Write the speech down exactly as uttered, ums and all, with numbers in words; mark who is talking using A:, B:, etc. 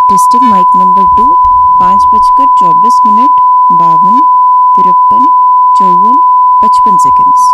A: Testing mic number two. पाँच बजकर चौबीस मिनट बावन तिरपन चौवन पचपन सेकेंड्स।